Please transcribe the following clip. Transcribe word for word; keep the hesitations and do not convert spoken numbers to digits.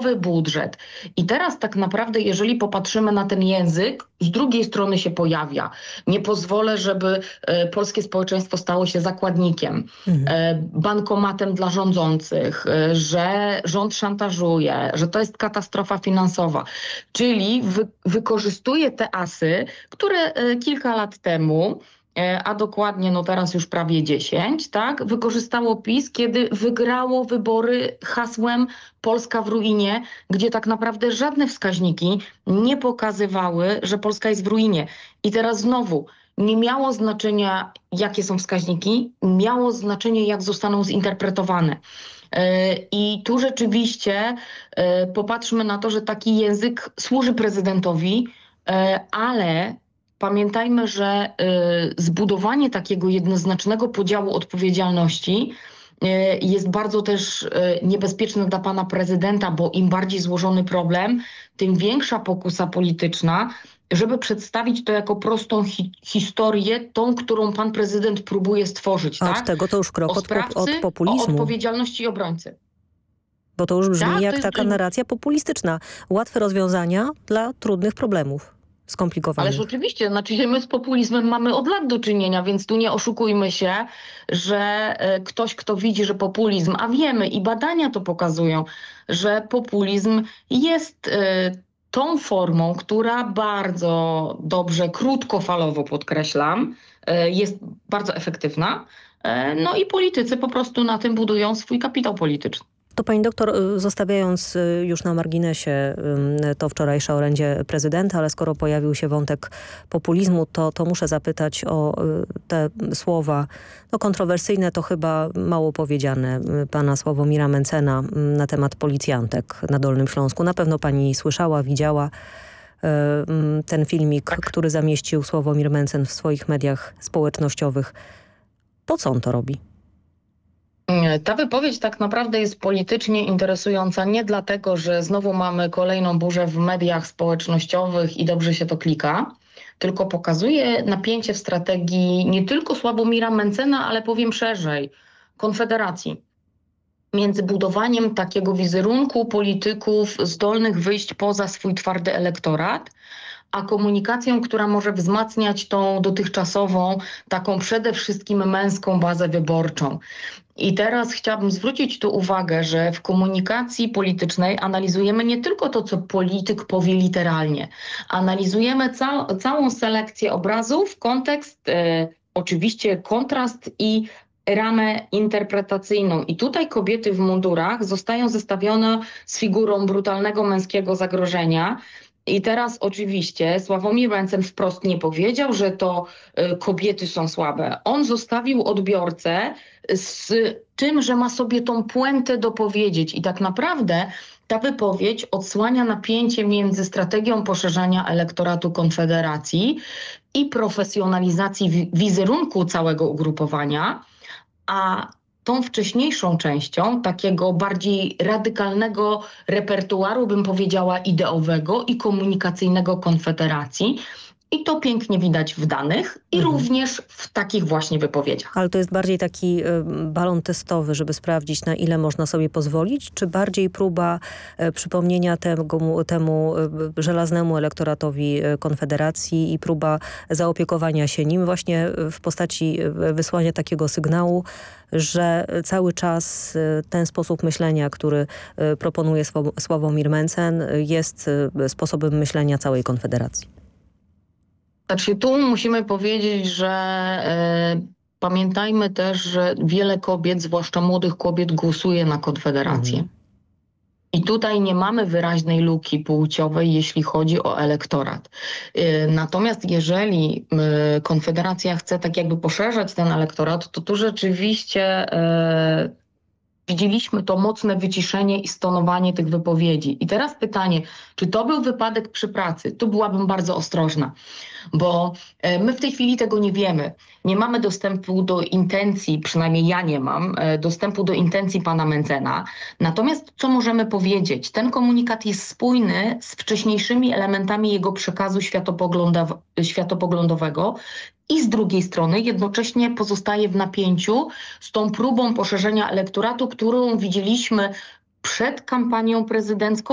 nowy budżet. I teraz tak naprawdę, jeżeli popatrzymy na ten język, z drugiej strony się pojawia. Nie pozwolę, żeby e, polskie społeczeństwo stało się zakładnikiem, Mhm. e, bankomatem dla rządzących, e, że rząd szantażuje, że to jest katastrofa finansowa. Czyli wy, wykorzystuje te asy, które e, kilka lat temu, e, a dokładnie no teraz już prawie dziesięć, tak, wykorzystało PiS, kiedy wygrało wybory hasłem Polska w ruinie, gdzie tak naprawdę żadne wskaźniki nie pokazywały, że Polska jest w ruinie. I teraz znowu, nie miało znaczenia, jakie są wskaźniki, miało znaczenie, jak zostaną zinterpretowane. E, I tu rzeczywiście e, popatrzmy na to, że taki język służy prezydentowi, e, ale pamiętajmy, że e, zbudowanie takiego jednoznacznego podziału odpowiedzialności e, jest bardzo też e, niebezpieczne dla pana prezydenta, bo im bardziej złożony problem, tym większa pokusa polityczna, żeby przedstawić to jako prostą hi- historię, tą, którą pan prezydent próbuje stworzyć, A od tak? tego to już krok O od, pop- sprawcy, od o populizmu. odpowiedzialności obrońcy. Bo to już brzmi Tak, to jak jest taka brzmi- narracja populistyczna. Łatwe rozwiązania dla trudnych problemów. Skomplikowanych. Ależ oczywiście, znaczy my z populizmem mamy od lat do czynienia, więc tu nie oszukujmy się, że e, ktoś, kto widzi, że populizm, a wiemy i badania to pokazują, że populizm jest e, tą formą, która bardzo dobrze, krótkofalowo podkreślam, e, jest bardzo efektywna. E, no i politycy po prostu na tym budują swój kapitał polityczny. To pani doktor, y, zostawiając y, już na marginesie y, to wczorajsze orędzie prezydenta, ale skoro pojawił się wątek populizmu, to, to muszę zapytać o y, te słowa no, kontrowersyjne, to chyba mało powiedziane, y, pana Sławomira Mentzena y, na temat policjantek na Dolnym Śląsku. Na pewno pani słyszała, widziała y, y, ten filmik, Tak. który zamieścił Sławomir Mentzen w swoich mediach społecznościowych. Po co on to robi? Ta wypowiedź tak naprawdę jest politycznie interesująca nie dlatego, że znowu mamy kolejną burzę w mediach społecznościowych i dobrze się to klika, tylko pokazuje napięcie w strategii nie tylko Sławomira Mentzena, ale powiem szerzej, Konfederacji. Między budowaniem takiego wizerunku polityków zdolnych wyjść poza swój twardy elektorat, a komunikacją, która może wzmacniać tą dotychczasową, taką przede wszystkim męską bazę wyborczą. I teraz chciałabym zwrócić tu uwagę, że w komunikacji politycznej analizujemy nie tylko to, co polityk powie literalnie. Analizujemy ca- całą selekcję obrazów, kontekst, e, oczywiście kontrast i ramę interpretacyjną. I tutaj kobiety w mundurach zostają zestawione z figurą brutalnego męskiego zagrożenia. I teraz oczywiście Sławomir Mentzen wprost nie powiedział, że to y, kobiety są słabe. On zostawił odbiorcę z tym, że ma sobie tą puentę dopowiedzieć. I tak naprawdę ta wypowiedź odsłania napięcie między strategią poszerzania elektoratu Konfederacji i profesjonalizacji wi- wizerunku całego ugrupowania, a tą wcześniejszą częścią takiego bardziej radykalnego repertuaru, bym powiedziała, ideowego i komunikacyjnego Konfederacji. I to pięknie widać w danych i Mhm. również w takich właśnie wypowiedziach. Ale to jest bardziej taki y, balon testowy, żeby sprawdzić, na ile można sobie pozwolić, czy bardziej próba y, przypomnienia temu, temu y, żelaznemu elektoratowi y, Konfederacji i próba zaopiekowania się nim właśnie w postaci y, wysłania takiego sygnału, że cały czas y, ten sposób myślenia, który y, proponuje Sław- Sławomir Mentzen, y, jest y, sposobem myślenia całej Konfederacji. Znaczy tu musimy powiedzieć, że e, pamiętajmy też, że wiele kobiet, zwłaszcza młodych kobiet, głosuje na Konfederację. Mhm. I tutaj nie mamy wyraźnej luki płciowej, jeśli chodzi o elektorat. Y, Natomiast jeżeli y, Konfederacja chce tak jakby poszerzać ten elektorat, to tu rzeczywiście y, widzieliśmy to mocne wyciszenie i stonowanie tych wypowiedzi. I teraz pytanie, czy to był wypadek przy pracy? Tu byłabym bardzo ostrożna, bo e, my w tej chwili tego nie wiemy. Nie mamy dostępu do intencji, przynajmniej ja nie mam, e, dostępu do intencji pana Mentzena. Natomiast co możemy powiedzieć? Ten komunikat jest spójny z wcześniejszymi elementami jego przekazu światopoglądow- światopoglądowego i z drugiej strony jednocześnie pozostaje w napięciu z tą próbą poszerzenia elektoratu, którą widzieliśmy przed kampanią prezydencką